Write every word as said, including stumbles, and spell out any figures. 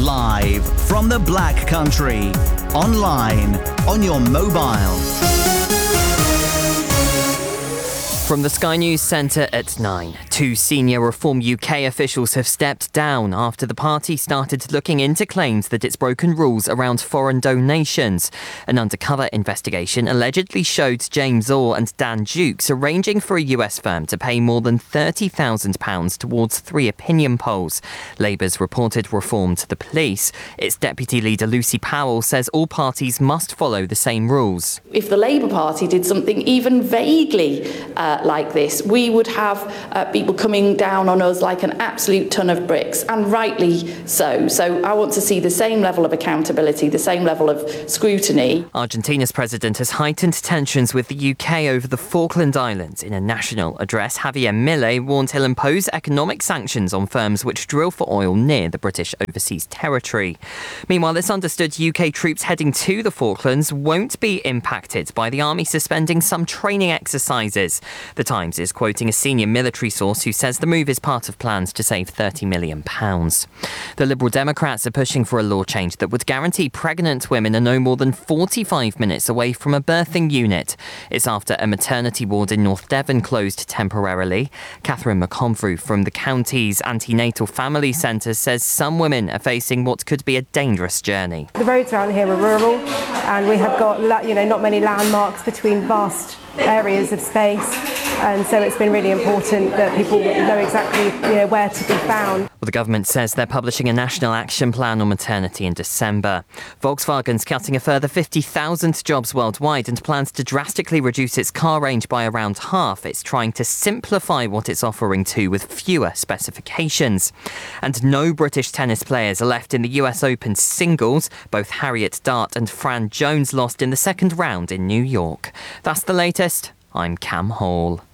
Live from the Black Country. Online, on your mobile. From the Sky News Centre at nine, two senior Reform U K officials have stepped down after the party started looking into claims that it's broken rules around foreign donations. An undercover investigation allegedly showed James Orr and Dan Dukes arranging for a U S firm to pay more than thirty thousand pounds towards three opinion polls. Labour's reported reform to the police. Its deputy leader Lucy Powell says all parties must follow the same rules. If the Labour Party did something even vaguely uh, like this, we would have uh, people coming down on us like an absolute ton of bricks, and rightly so. So I want to see the same level of accountability, the same level of scrutiny. Argentina's president has heightened tensions with the U K over the Falkland Islands. In a national address, Javier Milei warned he'll impose economic sanctions on firms which drill for oil near the British overseas territory. Meanwhile, it's understood U K troops heading to the Falklands won't be impacted by the army suspending some training exercises. The Times is quoting a senior military source who says the move is part of plans to save thirty million pounds. The Liberal Democrats are pushing for a law change that would guarantee pregnant women are no more than forty-five minutes away from a birthing unit. It's after a maternity ward in North Devon closed temporarily. Catherine McConvrew from the county's antenatal family centre says some women are facing what could be a dangerous journey. The roads around here are rural, and we have got, you know, not many landmarks between vast areas of space, and so it's been really important that people know exactly, you know, where to be found. Well, the government says they're publishing a national action plan on maternity in December. Volkswagen's cutting a further fifty thousand jobs worldwide and plans to drastically reduce its car range by around half. It's trying to simplify what it's offering too, with fewer specifications. And no British tennis players are left in the U S Open singles. Both Harriet Dart and Fran Jones lost in the second round in New York. That's the latest. I'm Cam Hall.